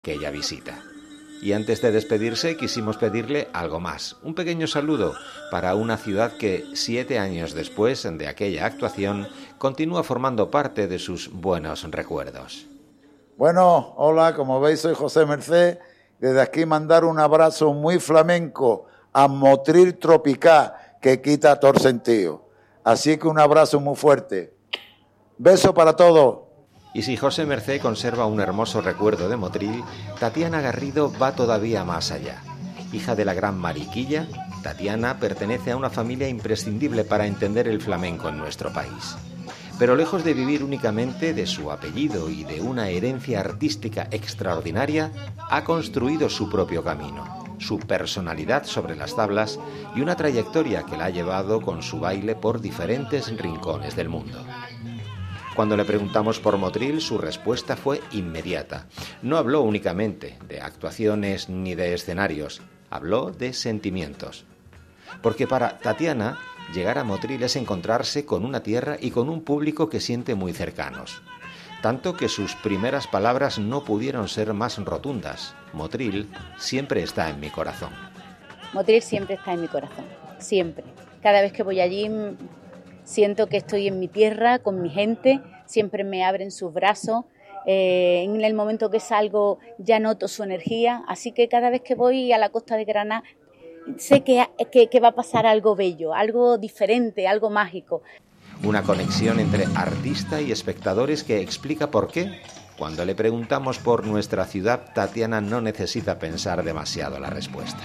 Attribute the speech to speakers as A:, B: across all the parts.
A: aquella visita. Y antes de despedirse quisimos pedirle algo más, un pequeño saludo para una ciudad que 7 años después de aquella actuación continúa formando parte de sus buenos recuerdos.
B: Bueno, hola, como veis soy José Mercé, desde aquí mandar un abrazo muy flamenco a Motril Tropical que quita todo el sentido. Así que un abrazo muy fuerte. Beso para todos.
A: Y si José Mercé conserva un hermoso recuerdo de Motril, Tatiana Garrido va todavía más allá. Hija de la gran Mariquilla, Tatiana pertenece a una familia imprescindible para entender el flamenco en nuestro país. Pero lejos de vivir únicamente de su apellido y de una herencia artística extraordinaria, ha construido su propio camino, su personalidad sobre las tablas y una trayectoria que la ha llevado con su baile por diferentes rincones del mundo. Cuando le preguntamos por Motril, su respuesta fue inmediata. No habló únicamente de actuaciones ni de escenarios, habló de sentimientos. Porque para Tatiana, llegar a Motril es encontrarse con una tierra y con un público que siente muy cercanos. Tanto que sus primeras palabras no pudieron ser más rotundas. Motril siempre está en mi corazón.
C: Motril siempre está en mi corazón, siempre. Cada vez que voy allí siento que estoy en mi tierra, con mi gente, siempre me abren sus brazos. En el momento que salgo ya noto su energía, así que cada vez que voy a la costa de Granada sé que va a pasar algo bello, algo diferente, algo mágico.
A: Una conexión entre artista y espectadores que explica por qué, cuando le preguntamos por nuestra ciudad, Tatiana no necesita pensar demasiado la respuesta.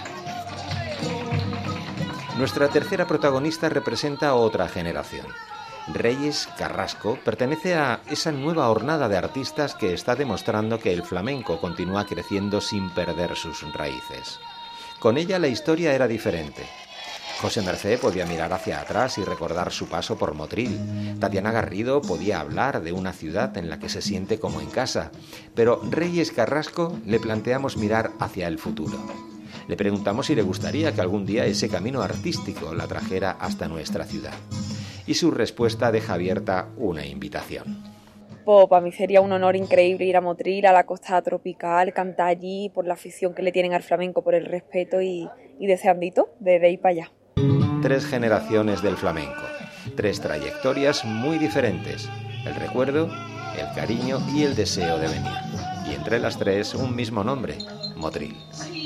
A: Nuestra tercera protagonista representa a otra generación. Reyes Carrasco pertenece a esa nueva hornada de artistas que está demostrando que el flamenco continúa creciendo sin perder sus raíces. Con ella la historia era diferente. José Mercé podía mirar hacia atrás y recordar su paso por Motril. Tatiana Garrido podía hablar de una ciudad en la que se siente como en casa. Pero Reyes Carrasco le planteamos mirar hacia el futuro. Le preguntamos si le gustaría que algún día ese camino artístico la trajera hasta nuestra ciudad. Y su respuesta deja abierta una invitación.
D: Pues para mí sería un honor increíble ir a Motril, a la costa tropical, cantar allí por la afición que le tienen al flamenco, por el respeto y deseandito de ir para allá.
A: 3 generaciones del flamenco, 3 trayectorias muy diferentes, el recuerdo, el cariño y el deseo de venir. Y entre las 3 un mismo nombre, Motril.